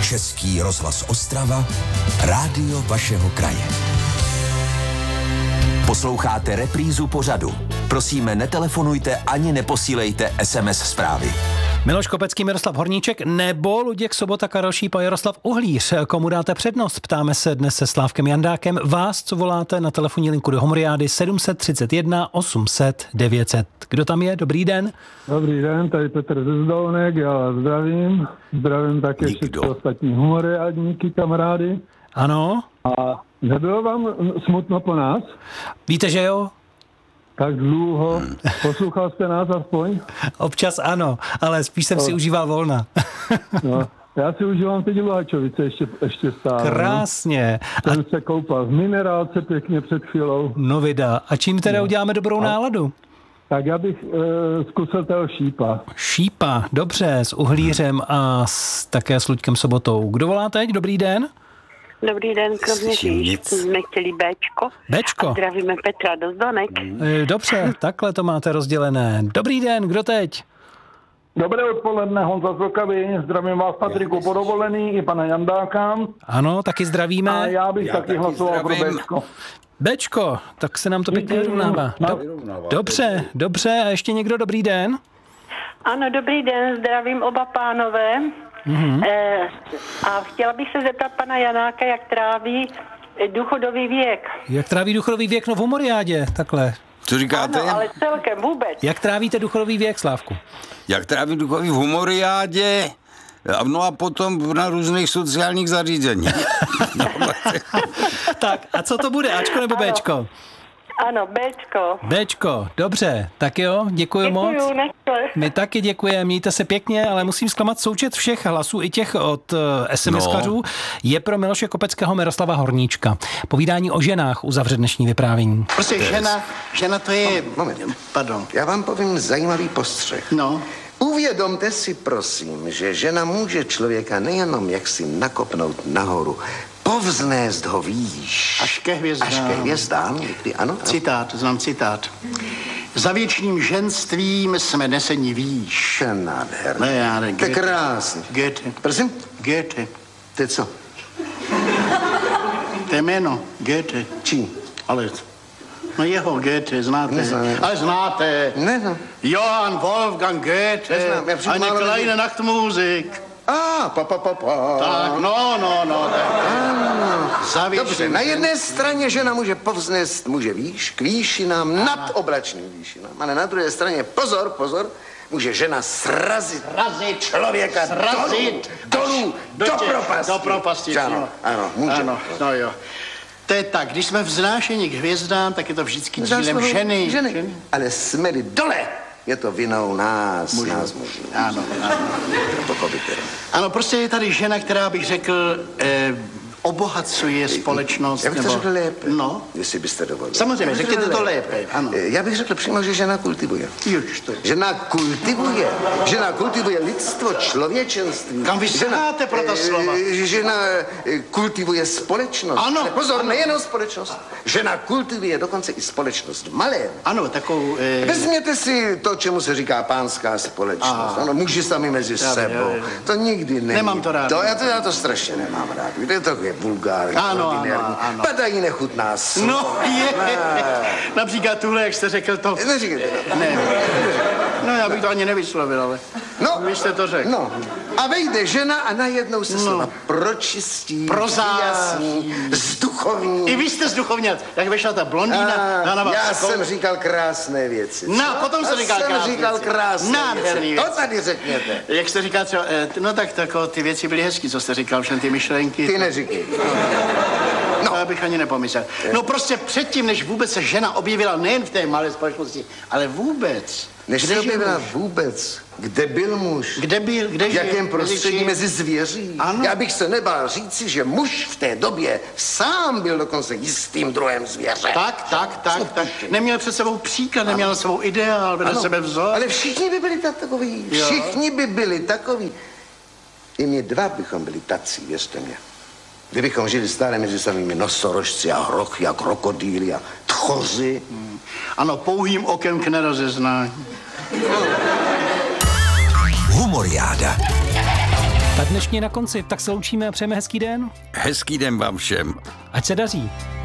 Český rozhlas Ostrava, rádio vašeho kraje. Posloucháte reprízu pořadu. Prosíme, netelefonujte ani neposílejte SMS zprávy. Miloš Kopecký, Miroslav Horníček nebo Luděk Sobota, Karel Šíp a Jaroslav Uhlíř. Komu dáte přednost? Ptáme se dnes se Slávkem Jandákem. Vás, co voláte na telefonní linku do Homoriády 731 800 900. Kdo tam je? Dobrý den. Dobrý den, tady Petr ze Zdolnek, já vás zdravím. Zdravím také všechny ostatní humoriádníky, kamarády. Ano. A nebylo vám smutno po nás? Víte, že jo? Tak dlouho. Poslouchal jste nás aspoň? Občas ano, ale spíš jsem si užíval volna. No, já si užívám teď Luhačovice ještě stále. Krásně. No. Jsem se koupal v minerálce pěkně před chvílou. No vida. A čím teda uděláme dobrou náladu? Tak já bych zkusil toho Šípa. Šípa, dobře, s Uhlířem a také s Luďkem Sobotou. Kdo volá teď? Dobrý den. Dobrý den, kromě jsme chtěli Béčko. Béčko. A zdravíme Petra do Zdonek. Dobře, takhle to máte rozdělené. Dobrý den, kdo teď? Dobré odpoledne, Honza z Vlkavy. Zdravím vás, Patriku, po dovolený i pana Jandáka. Ano, taky zdravíme. A já bych taky hlasoval pro Béčko. Béčko, tak se nám to pěkně vyrovnává. Dobře. A ještě někdo? Dobrý den? Ano, dobrý den, zdravím oba pánové. A chtěla bych se zeptat pana Janáka, jak tráví důchodový věk. Jak tráví důchodový věk? No v Homoriádě, takhle. Co říkáte? Ano, ale celkem vůbec. Jak trávíte důchodový věk, Slávku? Jak trávím důchodový v Homoriádě? No a potom na různých sociálních zařízeních. Tak, a co to bude? Ačko nebo Béčko? Ano, Béčko. Béčko, dobře, tak jo, děkuji moc. My taky děkujeme, mějte se pěkně, ale musím zklamat součet všech hlasů, i těch od SMS-kařů, je pro Miloše Kopeckého, Miroslava Horníčka. Povídání o ženách uzavře dnešní vyprávění. Prostě žena to je... Moment. Pardon. Já vám povím zajímavý postřeh. No. Uvědomte si, prosím, že žena může člověka nejenom jaksi nakopnout nahoru, povznést ho výš. Až ke hvězdám. Někdy, ano? Znám citát. Za věčným ženstvím jsme neseni výš. Nádherný. To je krásný. Goethe. Prosím? Goethe. To je co? To je jméno. Goethe. Čí? Ale... No jeho Goethe, znáte. Neznám. Ale znáte. Neznám. Johann Wolfgang Goethe. Eine kleine Nachtmusik. Pa. Tak, no. Dobře, na jedné straně žena může povznést muže výš, k výšinám, nad oblačným výšinám, ale na druhé straně, pozor, může žena srazit člověka dolů, do propasti. Ano, může. No jo. To je tak, když jsme vznášeni k hvězdám, tak je to vždycky dílem ženy. Ale jsme-li dole, je to vinou nás mužů. Ano. Ano, prostě je tady žena, která bych řekl, obohacuje společnost. Já bych to řekl lépe, no. Jestli byste dovolili. Samozřejmě, řekněte to lépe, ano. Já bych řekl přímo, že žena kultivuje. Žena kultivuje lidstvo, člověčenství. Kam vy saháte pro ta slova? Žena kultivuje společnost. Ano. Ale pozor, nejenom společnost. Žena kultivuje dokonce i společnost v malém. Ano, takovou... Vezměte si to, čemu se říká pánská společnost. Ano, muži sami mezi sebou. To nikdy není. Nemám to rád. Já to strašně nemám rád. Víte, to je vulgární, ano. Padají nechutná slova. No, například tuhle, jak jste řekl to. Neříkejte to. Ne. No, já bych to ani nevyslovil, ale vy jste to řekl. No, a vejde žena a najednou se slova pročistí, prozásní, zduchovní. I vy jste zduchovněl, jak vyšla ta blondýna. Já jsem říkal krásné věci. Potom jste říkal krásné věci. To tady řekněte. Jak jste říkal třeba, no tak ty věci byly hezký, co jste říkal, všem ty myšlenky. Ty neříkej. No. To já bych ani nepomyslel. No prostě předtím, než vůbec se žena objevila nejen v té malé společnosti, ale vůbec. Než se objevila vůbec, kde byl muž? Kde v jakém prostředí mezi zvěří? Ano. Já bych se nebál říci, že muž v té době sám byl dokonce jistým druhem zvěře. Tak. Neměl před sebou příklad, neměl svou ideál, vedle sebe vzor. Ale všichni by byli takoví. Všichni by byli takoví. I my dva bychom byli tací, věřte mě. Kdybychom žili stále mezi samými nosorožci a hrochy a krokodýly a tchoři. Ano, pouhým okem k nerozeznání. Humoriáda. Tak dnešně na konci, tak se loučíme a přejeme hezký den. Hezký den vám všem. Ať se daří.